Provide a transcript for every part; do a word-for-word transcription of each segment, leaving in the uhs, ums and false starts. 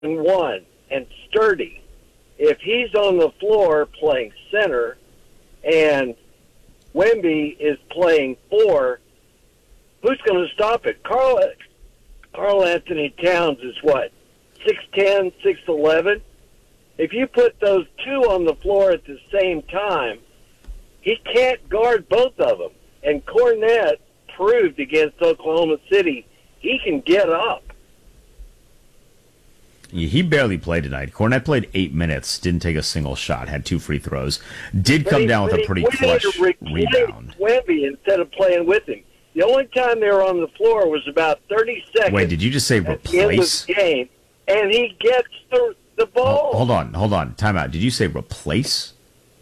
one and sturdy. If he's on the floor playing center and Wemby is playing four, who's going to stop it? Carl Carl Anthony Towns is what, six ten, six eleven? If you put those two on the floor at the same time, he can't guard both of them. And Kornet proved against Oklahoma City he can get up. He barely played tonight. Kornet played eight minutes, didn't take a single shot, had two free throws, did come he, down with a pretty clutch rebound. Wemby instead of playing with him. The only time they were on the floor was about thirty seconds. Wait, did you just say at the end of replace? the game, and he gets the, the ball. Oh, hold on, hold on. Time out. Did you say replace?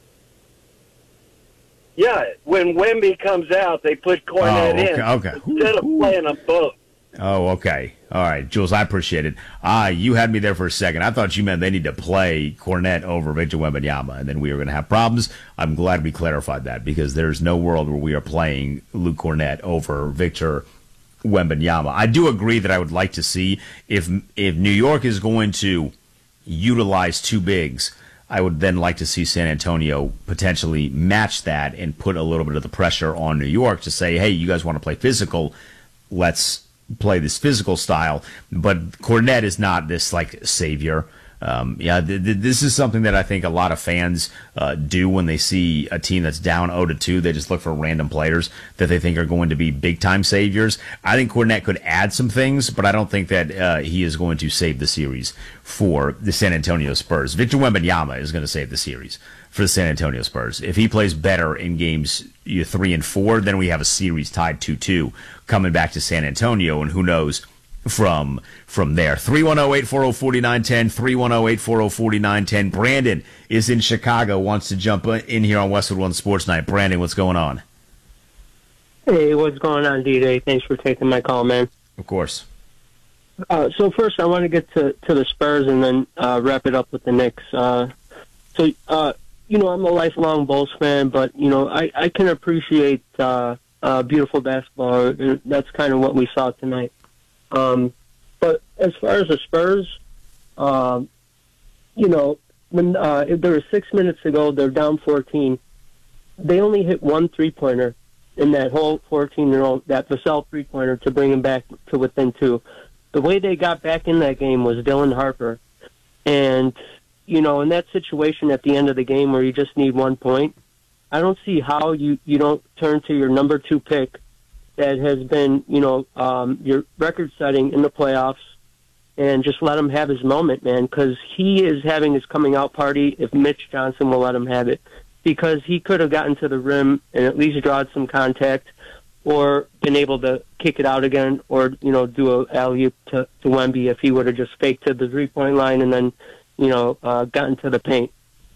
Yeah, when Wemby comes out, they put Kornet Oh, okay, in okay. instead of playing them both. Oh, okay. All right, Jules, I appreciate it. Ah, you had me there for a second. I thought you meant they need to play Kornet over Victor Wembanyama, and then we were going to have problems. I'm glad we clarified that, because there's no world where we are playing Luke Kornet over Victor Wembanyama. I do agree that I would like to see, if if New York is going to utilize two bigs, I would then like to see San Antonio potentially match that and put a little bit of the pressure on New York to say, hey, you guys want to play physical, let's play this physical style. But Kornet is not this like savior. Um, yeah, th- th- this is something that I think a lot of fans uh, do when they see a team that's down oh to two. They just look for random players that they think are going to be big-time saviors. I think Kornet could add some things, but I don't think that uh, he is going to save the series for the San Antonio Spurs. Victor Wembanyama is going to save the series for the San Antonio Spurs. If he plays better in games you know, three and four, then we have a series tied two two coming back to San Antonio, and who knows from from there. three one zero, eight four zero, four nine one zero, three one zero, eight four zero, four nine one zero. Brandon is in Chicago, wants to jump in here on Westwood One Sports Night. Brandon, what's going on? Hey, what's going on, D-Day? Thanks for taking my call, man. Of course. Uh, so first, I want to get to, to the Spurs and then uh, wrap it up with the Knicks. Uh, so, uh, you know, I'm a lifelong Bulls fan, but, you know, I, I can appreciate uh, uh, beautiful basketball. That's kind of what we saw tonight. Um, but as far as the Spurs, um, you know, when uh, there was six minutes ago, they're down fourteen. They only hit one three-pointer in that whole fourteen-year-old, that Vassell three-pointer to bring them back to within two. The way they got back in that game was Dylan Harper. And, you know, in that situation at the end of the game where you just need one point, I don't see how you, you don't turn to your number two pick that has been, you know, um, your record-setting in the playoffs, and just let him have his moment, man, because he is having his coming-out party if Mitch Johnson will let him have it, because he could have gotten to the rim and at least drawn some contact or been able to kick it out again or, you know, do a alley-oop to, to Wemby if he would have just faked to the three-point line and then, you know, uh, gotten to the paint.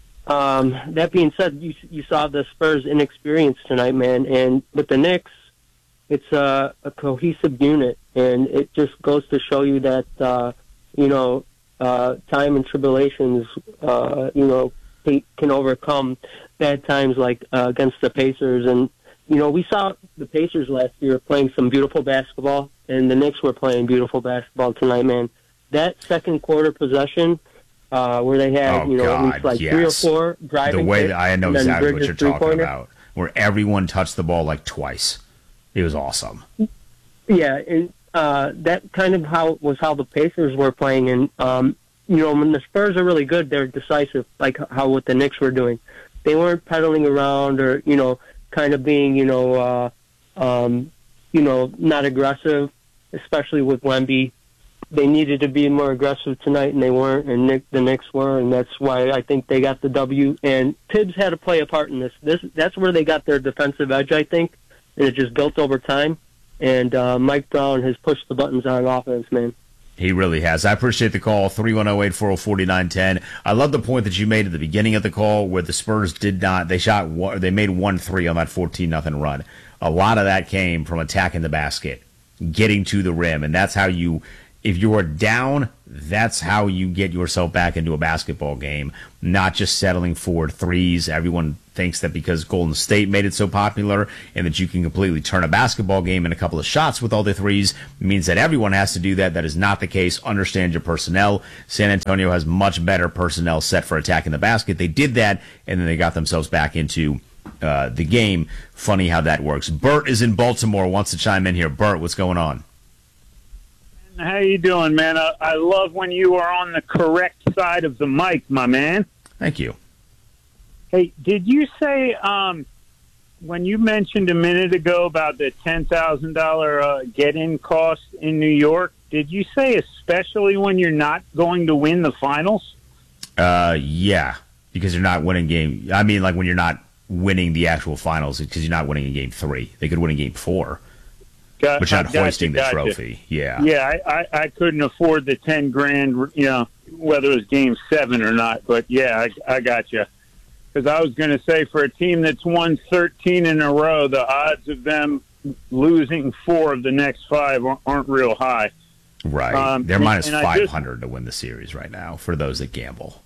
Um, that being said, you, you saw the Spurs' inexperience tonight, man, and with the Knicks, it's a, a cohesive unit, and it just goes to show you that, uh, you know, uh, time and tribulations, uh, you know, can overcome bad times like uh, against the Pacers. And, you know, we saw the Pacers last year playing some beautiful basketball, and the Knicks were playing beautiful basketball tonight, man. That second quarter possession uh, where they had, oh, you know, God, at least like yes. three or four driving The way hits, that I know and then exactly what Bridges you're talking three-pointer. about, where everyone touched the ball like twice. It was awesome. Yeah, and uh, that kind of how was how the Pacers were playing. And, um, you know, when the Spurs are really good, they're decisive, like how what the Knicks were doing. They weren't pedaling around or, you know, kind of being, you know, uh, um, you know, not aggressive, especially with Wemby. They needed to be more aggressive tonight, and they weren't, and Nick, the Knicks were, and that's why I think they got the W. And Tibbs had to play a part in this. This That's where they got their defensive edge, I think. And it just built over time. And uh, Mike Brown has pushed the buttons on offense, man. He really has. I appreciate the call, three one zero, eight four zero, four nine one zero. I love the point that you made at the beginning of the call where the Spurs did not, they shot, one, they made one three on that fourteen nothing run. A lot of that came from attacking the basket, getting to the rim, and that's how you if you are down, that's how you get yourself back into a basketball game, not just settling for threes. Everyone thinks that because Golden State made it so popular and that you can completely turn a basketball game in a couple of shots with all the threes means that everyone has to do that. That is not the case. Understand your personnel. San Antonio has much better personnel set for attacking the basket. They did that, and then they got themselves back into uh, the game. Funny how that works. Bert is in Baltimore, wants to chime in here. Bert, what's going on? How you doing, man? I, I love when you are on the correct side of the mic, my man. Thank you. Hey, did you say um, when you mentioned a minute ago about the ten thousand dollars uh, get-in cost in New York, did you say especially when you're not going to win the finals? Uh, yeah, because you're not winning game. I mean, like when you're not winning the actual finals, because you're not winning in game three. They could win in game four. Got, but you're not gotcha, hoisting the gotcha. trophy. Yeah. Yeah, I, I, I couldn't afford the ten grand, you know, whether it was game seven or not. But, yeah, I, I got you. Because I was going to say, for a team that's won thirteen in a row, the odds of them losing four of the next five aren't, aren't real high. Right. Um, They're minus and, and five hundred just, to win the series right now for those that gamble.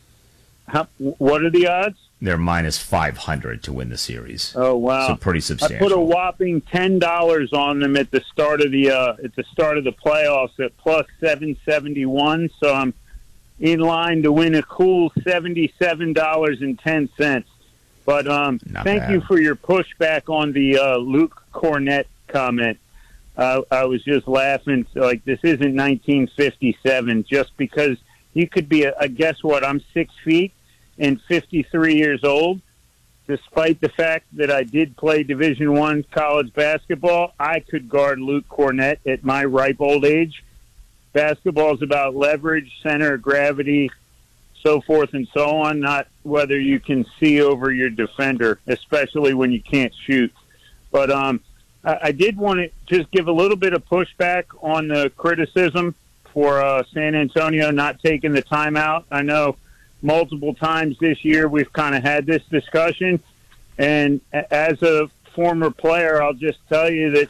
How, what are the odds? They're minus five hundred to win the series. Oh, wow. So pretty substantial. I put a whopping ten dollars on them at the start of the uh, at the start of the playoffs at plus seven seventy-one, so I'm in line to win a cool seventy-seven dollars and ten cents. But um, thank bad. you for your pushback on the uh, Luke Cornett comment. Uh, I was just laughing, like, this isn't nineteen fifty-seven, just because you could be a, a guess what, I'm six feet and fifty-three years old. Despite the fact that I did play Division One college basketball, I could guard Luke Cornett at my ripe old age. Basketball is about leverage, center of gravity, so forth and so on, not whether you can see over your defender, especially when you can't shoot. But um, I, I did want to just give a little bit of pushback on the criticism for uh, San Antonio not taking the timeout. I know multiple times this year we've kind of had this discussion, and as a former player, I'll just tell you that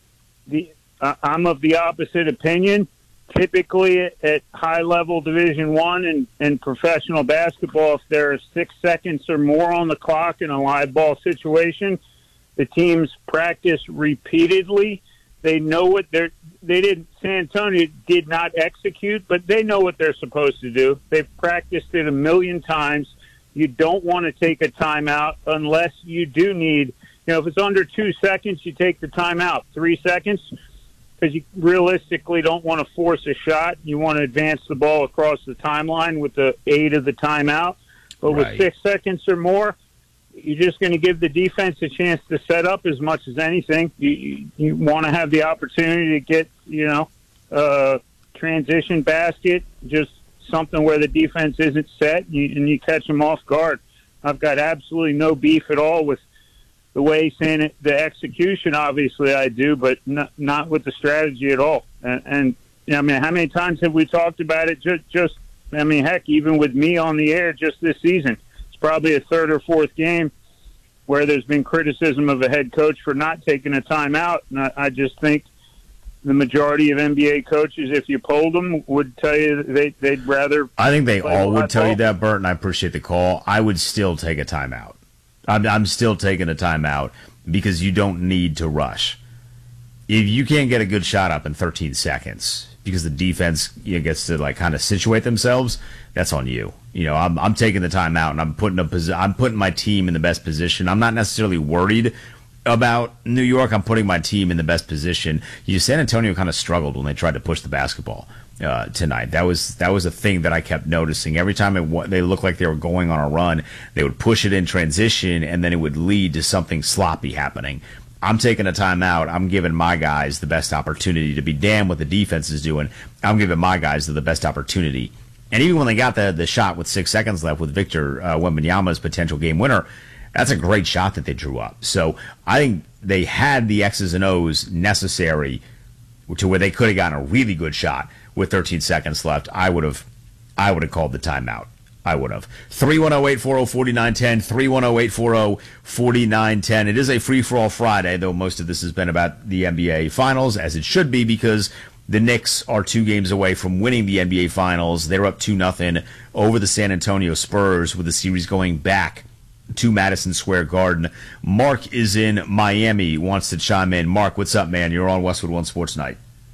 the uh, I'm of the opposite opinion. Typically at high-level Division One and, and professional basketball, if there are six seconds or more on the clock in a live ball situation, the teams practice repeatedly. They know what they're they didn't San Antonio did not execute, but they know what they're supposed to do. They've practiced it a million times. You don't want to take a timeout unless you do need, you know, if it's under two seconds, you take the timeout. Three seconds, because you realistically don't want to force a shot. You want to advance the ball across the timeline with the aid of the timeout. But Right. with six seconds or more, you're just going to give the defense a chance to set up as much as anything. You, you, you want to have the opportunity to get, you know, uh, transition basket, just something where the defense isn't set, and you, and you catch them off guard. I've got absolutely no beef at all with the way saying it, the execution, obviously I do, but not, not with the strategy at all. And, and you know, I mean, how many times have we talked about it? Just, just, I mean, heck, even with me on the air just this season, it's probably a third or fourth game where there's been criticism of a head coach for not taking a timeout. And I, I just think the majority of N B A coaches, if you polled them, would tell you they, they'd rather. I think they play all would live tell ball. you that, Bert, and I appreciate the call. I would still take a timeout. I'm, I'm still taking a timeout because you don't need to rush. If you can't get a good shot up in thirteen seconds because the defense, you know, gets to like kind of situate themselves, that's on you. You know, I'm I'm taking the timeout and I'm putting a posi- I'm putting my team in the best position. I'm not necessarily worried about New York. I'm putting my team in the best position. You San Antonio kind of struggled when they tried to push the basketball uh, tonight. That was that was a thing that I kept noticing. Every time it, they looked like they were going on a run, they would push it in transition, and then it would lead to something sloppy happening. I'm taking a timeout. I'm giving my guys the best opportunity to be damned what the defense is doing. I'm giving my guys the best opportunity. And even when they got the the shot with six seconds left with Victor uh, Wembanyama's potential game winner, that's a great shot that they drew up. So I think they had the X's and O's necessary to where they could have gotten a really good shot with thirteen seconds left. I would have, I would have called the timeout. I would have. three one zero, eight four zero, four nine one zero, three one zero, eight four zero, four nine one zero. It is a free-for-all Friday, though most of this has been about the N B A Finals, as it should be, because the Knicks are two games away from winning the N B A Finals. They're up two nothing over the San Antonio Spurs with the series going back to Madison Square Garden. Mark is in Miami, wants to chime in. Mark, what's up, man? You're on Westwood One Sports Night.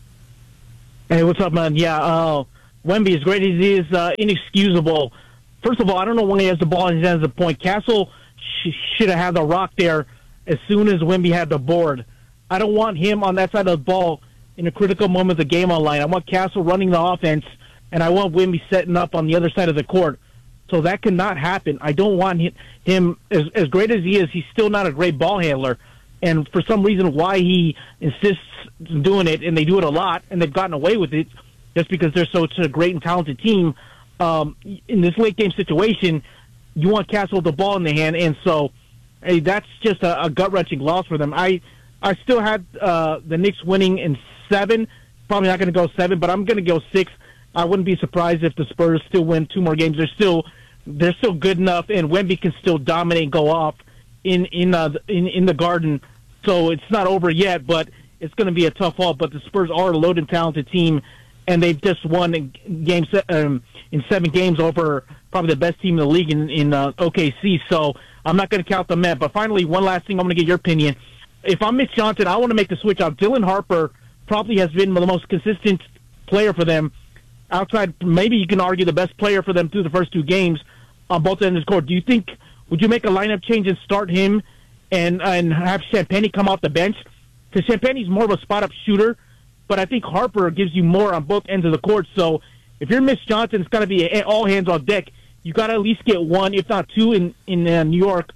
Hey, what's up, man? Yeah, uh, Wemby, as great as he is, uh, inexcusable. First of all, I don't know when he has the ball in his hands at the point. Castle sh- should have had the rock there as soon as Wemby had the board. I don't want him on that side of the ball in a critical moment of the game on line. I want Castle running the offense, and I want Wemby setting up on the other side of the court. So that cannot happen. I don't want him, him as, as great as he is, he's still not a great ball handler. And for some reason why he insists on doing it, and they do it a lot, and they've gotten away with it just because they're such a great and talented team. Um, in this late-game situation, you want Castle with the ball in the hand, and so hey, that's just a, a gut-wrenching loss for them. I I still had uh, the Knicks winning in seven. Probably not going to go seven, but I'm going to go six. I wouldn't be surprised if the Spurs still win two more games. They're still they're still good enough, and Wemby can still dominate and go off in in uh, in in the Garden. So it's not over yet, but it's going to be a tough haul. But the Spurs are a loaded, talented team, and they've just won in games um, in seven games over probably the best team in the league in, in uh, O K C. So I'm not going to count them out. But finally, one last thing, I'm going to get your opinion. If I'm Mitch Johnson, I want to make the switch out. Dylan Harper probably has been the most consistent player for them. Outside, maybe you can argue the best player for them through the first two games on both ends of the court. Do you think, would you make a lineup change and start him and and have Champagnie come off the bench? Because Champagnie's more of a spot-up shooter, but I think Harper gives you more on both ends of the court. So if you're Mitch Johnson, it's got to be all hands on deck. You got to at least get one, if not two, in, in uh, New York.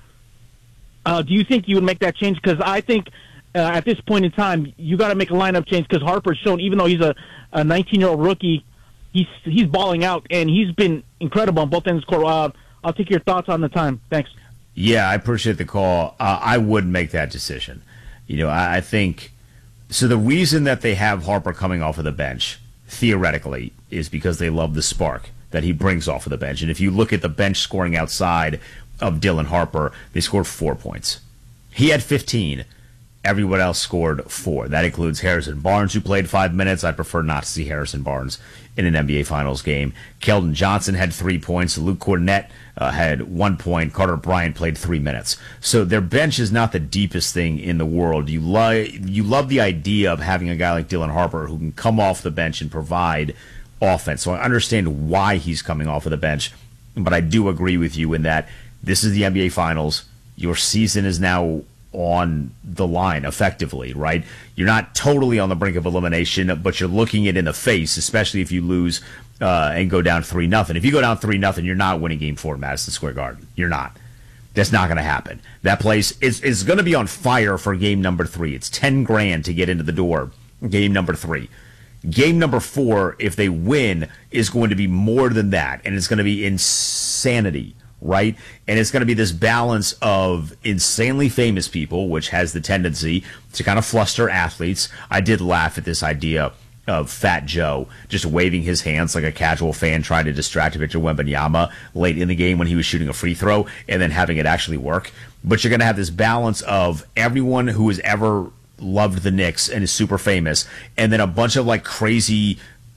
Uh, do you think you would make that change? Because I think uh, at this point in time, you got to make a lineup change because Harper's shown, even though he's a, a nineteen-year-old rookie, he's he's balling out, and he's been incredible on both ends of the court. Uh, I'll take your thoughts on the time. Thanks. Yeah, I appreciate the call. Uh, I would make that decision. You know, I, I think so. The reason that they have Harper coming off of the bench, theoretically, is because they love the spark that he brings off of the bench. And if you look at the bench scoring outside of Dylan Harper, they scored four points. He had fifteen. Everyone else scored four. That includes Harrison Barnes, who played five minutes. I prefer not to see Harrison Barnes in an N B A Finals game. Keldon Johnson had three points. Luke Cornett uh, had one point. Carter Bryant played three minutes. So their bench is not the deepest thing in the world. You, lo- you love the idea of having a guy like Dylan Harper who can come off the bench and provide offense. So I understand why he's coming off of the bench, but I do agree with you in that this is the N B A Finals. Your season is now on the line effectively, right? You're not totally on the brink of elimination, but you're looking it in the face, especially if you lose uh, and go down three nothing. If you go down three nothing, you're not winning game four at Madison Square Garden. You're not. That's not going to happen. That place is, is going to be on fire for game number three. It's ten grand to get into the door, game number three. Game number four, if they win, is going to be more than that, and it's going to be insanity. Right? And it's going to be this balance of insanely famous people, which has the tendency to kind of fluster athletes. I did laugh at this idea of Fat Joe just waving his hands like a casual fan trying to distract Victor Wembanyama late in the game when he was shooting a free throw and then having it actually work. But you're going to have this balance of everyone who has ever loved the Knicks and is super famous, and then a bunch of like crazy,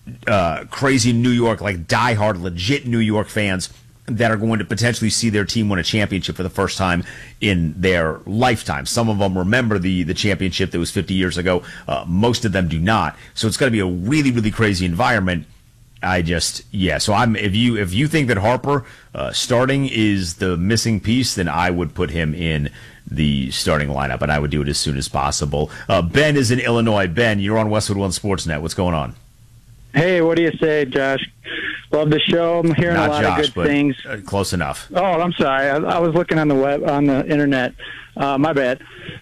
uh, crazy New York, like diehard, legit New York fans that are going to potentially see their team win a championship for the first time in their lifetime. Some of them remember the, the championship that was fifty years ago. Uh, most of them do not. So it's going to be a really, really crazy environment. I just, yeah. So I'm if you if you think that Harper uh, starting is the missing piece, then I would put him in the starting lineup, and I would do it as soon as possible. Uh, Ben is in Illinois. Ben, you're on Westwood One Sportsnet. What's going on? Hey, what do you say, Josh? Love the show. I'm hearing Not a lot Josh, of good things. Uh, close enough. Oh, I'm sorry. I, I was looking on the web, on the internet. Uh, my bad.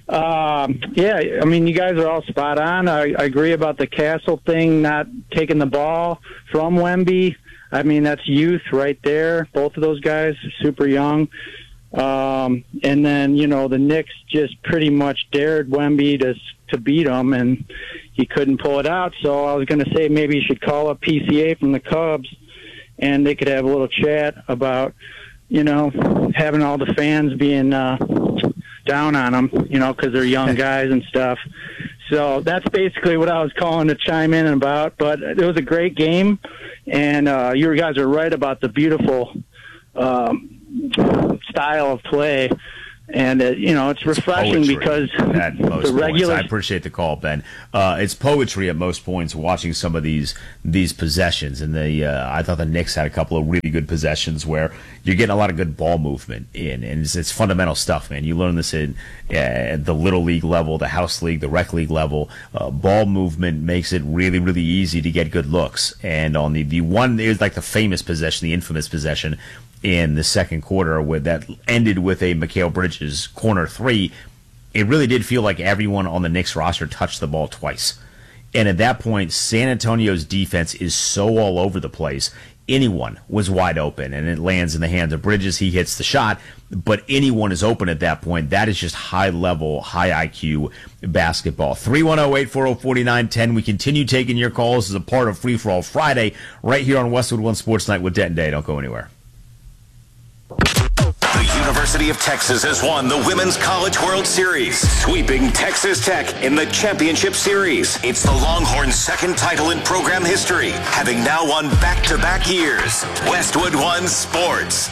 Um, yeah, I mean, you guys are all spot on. I, I agree about the Castle thing, not taking the ball from Wemby. I mean, that's youth right there. Both of those guys are super young. Um, and then, you know, the Knicks just pretty much dared Wemby to to beat him, and he couldn't pull it out. So I was going to say maybe you should call up P C A from the Cubs, and they could have a little chat about, you know, having all the fans being uh, down on them, you know, because they're young guys and stuff. So that's basically what I was calling to chime in about. But it was a great game, and uh, you guys are right about the beautiful um, style of play. And, uh, you know, it's refreshing it's because at most the regular. Points. I appreciate the call, Ben. Uh, it's poetry at most points watching some of these these possessions. And the uh, I thought the Knicks had a couple of really good possessions where you're getting a lot of good ball movement in. And it's, it's fundamental stuff, man. You learn this in uh, the Little League level, the House League, the Rec League level. Uh, ball movement makes it really, really easy to get good looks. And on the, the one, it was like the famous possession, the infamous possession in the second quarter with that ended with a Mikal Bridges corner three. It really did feel like everyone on the Knicks roster touched the ball twice. And at that point, San Antonio's defense is so all over the place. Anyone was wide open, and it lands in the hands of Bridges. He hits the shot, but anyone is open at that point. That is just high-level, high I Q basketball. three one zero, eight four zero, four nine one zero. We continue taking your calls as a part of Free For All Friday right here on Westwood One Sports Night with Denton Day. Don't go anywhere. The University of Texas has won the Women's College World Series, sweeping Texas Tech in the championship series. It's the Longhorns' second title in program history, having now won back-to-back years. Westwood One Sports.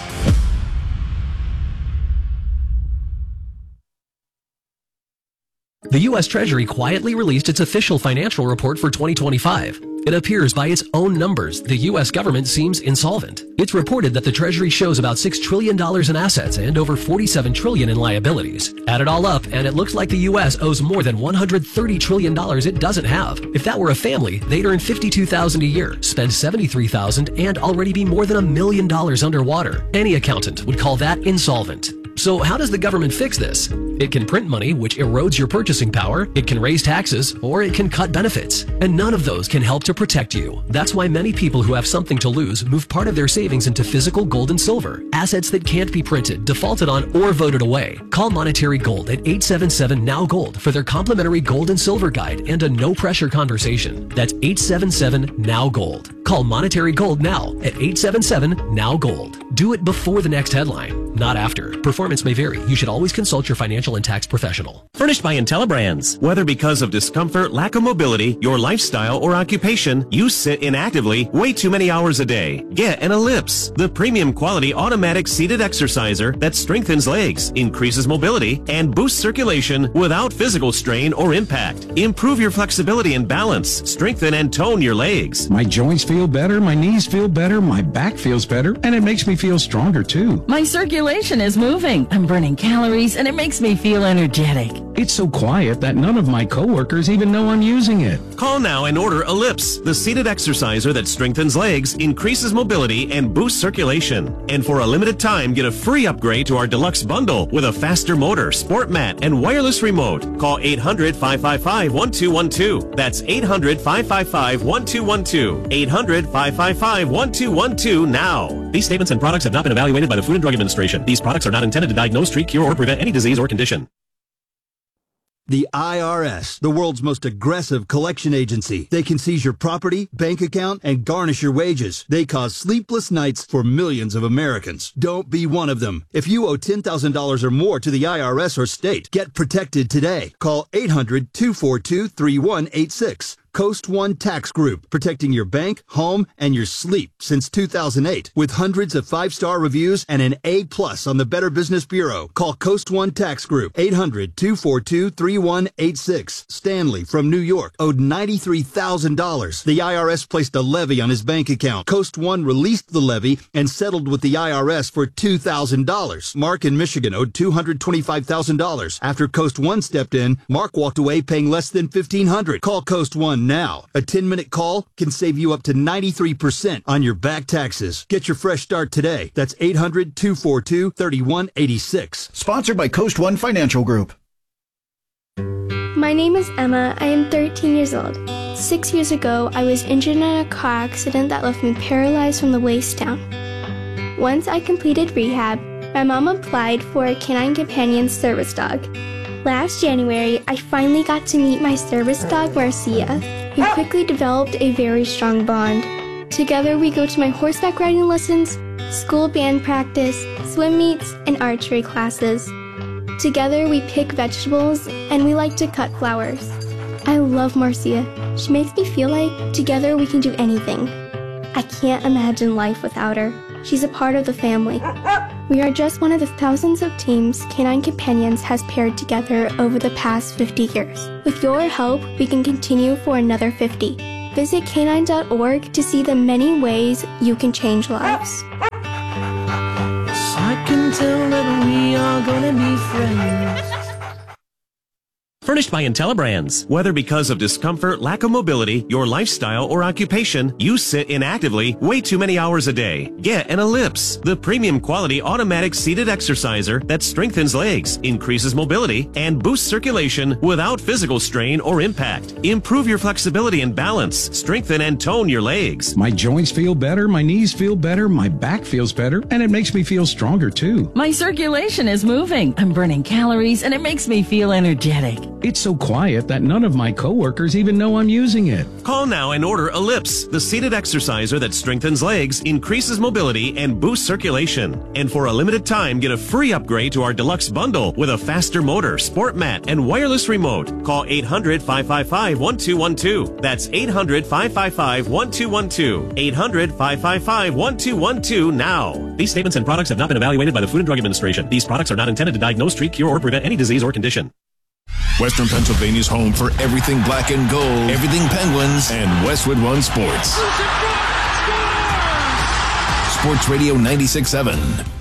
The U S Treasury quietly released its official financial report for twenty twenty-five. It appears by its own numbers, the U S government seems insolvent. It's reported that the Treasury shows about six trillion dollars in assets and over forty-seven trillion dollars in liabilities. Add it all up, and it looks like the U S owes more than one hundred thirty trillion dollars it doesn't have. If that were a family, they'd earn fifty-two thousand dollars a year, spend seventy-three thousand dollars, and already be more than a million dollars underwater. Any accountant would call that insolvent. So how does the government fix this? It can print money, which erodes your purchasing power, it can raise taxes, or it can cut benefits. And none of those can help to protect you. That's why many people who have something to lose move part of their savings into physical gold and silver, assets that can't be printed, defaulted on, or voted away. Call Monetary Gold at eight seven seven, N O W Gold for their complimentary gold and silver guide and a no-pressure conversation. That's eight seven seven, N O W Gold. Call Monetary Gold now at eight seven seven, N O W Gold. Do it before the next headline, not after. Performance may vary. You should always consult your financial and tax professional. Furnished by IntelliBrands. Whether because of discomfort, lack of mobility, your lifestyle, or occupation, you sit inactively way too many hours a day. Get an Ellipse, the premium quality automatic seated exerciser that strengthens legs, increases mobility, and boosts circulation without physical strain or impact. Improve your flexibility and balance. Strengthen and tone your legs. My joints feel better, my knees feel better, my back feels better, and it makes me feel stronger too. My circulation is moving. I'm burning calories, and it makes me feel energetic. It's so quiet that none of my coworkers even know I'm using it. Call now and order Ellipse, the seated exerciser that strengthens legs, increases mobility, and boosts circulation. And for a limited time, get a free upgrade to our deluxe bundle with a faster motor, sport mat, and wireless remote. Call eight hundred, five five five, one two one two. That's eight hundred, five five five, one two one two. eight hundred, five five five, one two one two now. These statements and products have not been evaluated by the Food and Drug Administration. These products are not intended to diagnose, treat, cure, or prevent any disease or condition. The I R S, the world's most aggressive collection agency. They can seize your property, bank account, and garnish your wages. They cause sleepless nights for millions of Americans. Don't be one of them. If you owe ten thousand dollars or more to the I R S or state, get protected today. Call eight hundred, two four two, three one eight six. Coast One Tax Group, protecting your bank, home, and your sleep since two thousand eight. With hundreds of five-star reviews and an A plus on the Better Business Bureau. Call Coast One Tax Group, eight hundred, two four two, three one eight six. Stanley from New York owed ninety-three thousand dollars. The I R S placed a levy on his bank account. Coast One released the levy and settled with the I R S for two thousand dollars. Mark in Michigan owed two hundred twenty-five thousand dollars. After Coast One stepped in, Mark walked away paying less than fifteen hundred dollars. Call Coast One now. A ten-minute call can save you up to ninety-three percent on your back taxes. Get your fresh start today. That's eight hundred, two four two, three one eight six. Sponsored by Coast One Financial Group. My name is Emma. I am thirteen years old. Six years ago, I was injured in a car accident that left me paralyzed from the waist down. Once I completed rehab, my mom applied for a Canine Companion service dog. Last January, I finally got to meet my service dog, Marcia. We quickly developed a very strong bond. Together, we go to my horseback riding lessons, school band practice, swim meets, and archery classes. Together, we pick vegetables, and we like to cut flowers. I love Marcia. She makes me feel like together we can do anything. I can't imagine life without her. She's a part of the family. We are just one of the thousands of teams Canine Companions has paired together over the past fifty years. With your help, we can continue for another fifty. Visit canine dot org to see the many ways you can change lives. I can tell that we are gonna be friends. Furnished by IntelliBrands. Whether because of discomfort, lack of mobility, your lifestyle, or occupation, you sit inactively way too many hours a day. Get an Ellipse, the premium quality automatic seated exerciser that strengthens legs, increases mobility, and boosts circulation without physical strain or impact. Improve your flexibility and balance. Strengthen and tone your legs. My joints feel better, my knees feel better, my back feels better, and it makes me feel stronger too. My circulation is moving. I'm burning calories, and it makes me feel energetic. It's so quiet that none of my coworkers even know I'm using it. Call now and order Ellipse, the seated exerciser that strengthens legs, increases mobility, and boosts circulation. And for a limited time, get a free upgrade to our deluxe bundle with a faster motor, sport mat, and wireless remote. Call eight hundred, five five five, one two one two. That's eight hundred, five five five, one two one two. eight hundred, five five five, one two one two now. These statements and products have not been evaluated by the Food and Drug Administration. These products are not intended to diagnose, treat, cure, or prevent any disease or condition. Western Pennsylvania's home for everything black and gold, everything Penguins, and Westwood One Sports. Sports Radio ninety-six point seven.